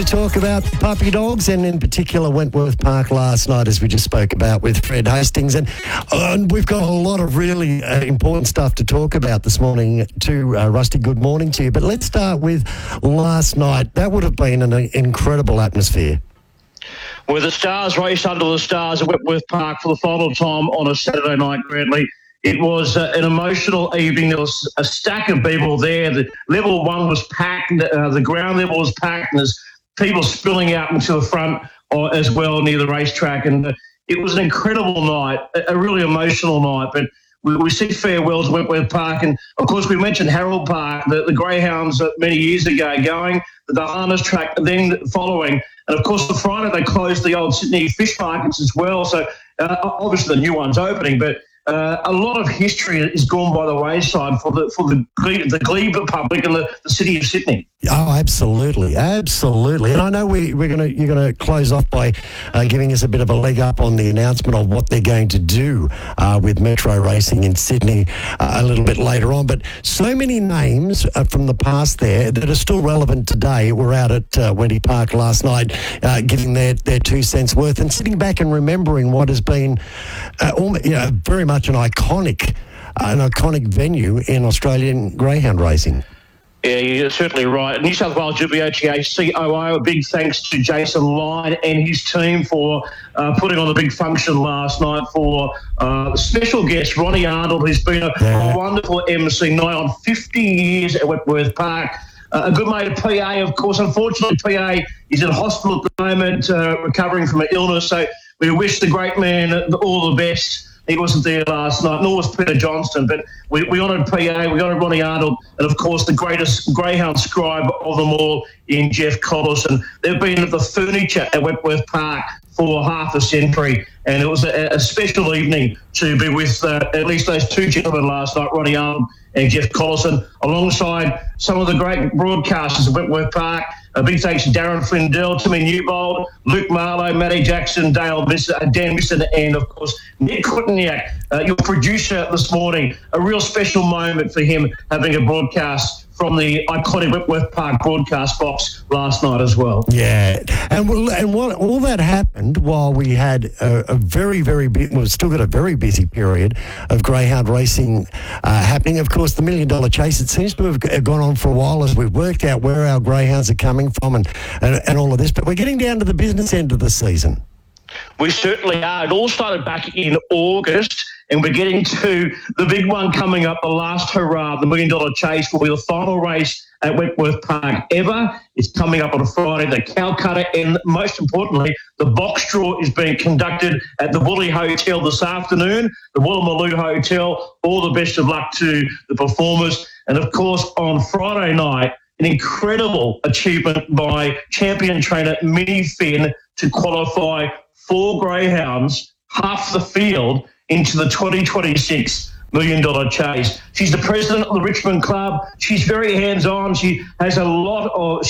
to talk about puppy dogs and in particular Wentworth Park last night, as we just spoke about with Fred Hastings. And we've got a lot of really important stuff to talk about this morning too. Rusty, good morning to you. But let's start with last night. That would have been an incredible atmosphere. Where the Stars raced under the stars at Wentworth Park for the final time on a Saturday night, Bradley. It was an emotional evening. There was a stack of people there. The level one was packed. The ground level was packed. And there's people spilling out into the front as well near the racetrack. And it was an incredible night, a really emotional night. But we said farewell to Wentworth Park. And, of course, we mentioned Harold Park, the Greyhounds many years ago going, the harness track then following. And, of course, the Friday they closed the old Sydney fish markets as well. So, obviously, the new one's opening. But a lot of history is gone by the wayside for the Glebe public and the city of Sydney. Oh, absolutely, absolutely. And I know you're going to close off by giving us a bit of a leg up on the announcement of what they're going to do with Metro Racing in Sydney a little bit later on. But so many names from the past there that are still relevant today were out at Wendy Park last night giving their 2 cents worth and sitting back and remembering what has been very much an iconic venue in Australian greyhound racing. Yeah, you're certainly right. New South Wales WHA COO, a big thanks to Jason Lyne and his team for putting on a big function last night for special guest Ronnie Arnold, who's been a wonderful MC, nigh on 50 years at Wentworth Park. A good mate of PA, of course. Unfortunately, PA is in hospital at the moment, recovering from an illness. So we wish the great man all the best. He wasn't there last night, nor was Peter Johnston, but we honoured PA, we honoured Ronnie Arnold, and of course the greatest greyhound scribe of them all in Jeff Collison. They've been at the furniture at Wentworth Park for half a century, and it was a special evening to be with at least those two gentlemen last night, Ronnie Arnold and Jeff Collison, alongside some of the great broadcasters at Wentworth Park. A big thanks to Darren Flindell, Timmy Newbold, Luke Marlowe, Matty Jackson, Dan Misson, and, of course, Nick Kutniak, your producer this morning. A real special moment for him having a broadcast from the iconic Wentworth Park broadcast box last night as well. Yeah, and what all that happened while we had a very, very we've still got a very busy period of greyhound racing happening. Of course, the $1 Million Chase, it seems to have gone on for a while as we've worked out where our greyhounds are coming from and all of this, but we're getting down to the business end of the season. We certainly are. It all started back in August, and we're getting to the big one coming up, the last hurrah. The $1 Million Chase will be the final race at Wentworth Park ever. It's coming up on a Friday, the Calcutta, and most importantly, the box draw is being conducted at the Woolly Hotel this afternoon, the Woolloomooloo Hotel. All the best of luck to the performers. And, of course, on Friday night, an incredible achievement by champion trainer Minnie Finn to qualify 4 greyhounds, half the field, into the 2026 $1 Million Chase. She's the president of the Richmond Club. She's very hands-on. She does a lot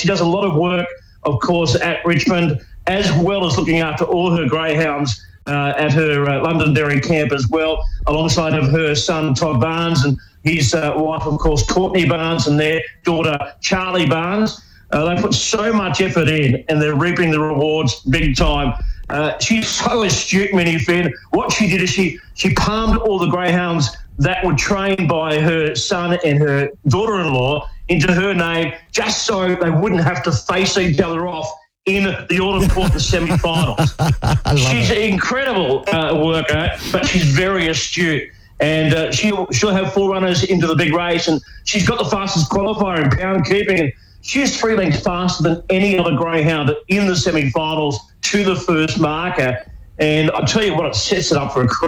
of work, of course, at Richmond, as well as looking after all her greyhounds at her Londonderry camp as well, alongside of her son Todd Barnes and his wife, of course, Courtney Barnes, and their daughter Charlie Barnes. They put so much effort in, and they're reaping the rewards big time. She's so astute, Minnie Finn. What she did is she palmed all the greyhounds that were trained by her son and her daughter-in-law into her name, just so they wouldn't have to face each other off in the all-important semi-finals. She's an incredible worker, but she's very astute. And she'll have 4 runners into the big race, and she's got the fastest qualifier in pound keeping. And she's 3 lengths faster than any other greyhound in the semi-finals to the first marker. And I'll tell you what, it sets it up for a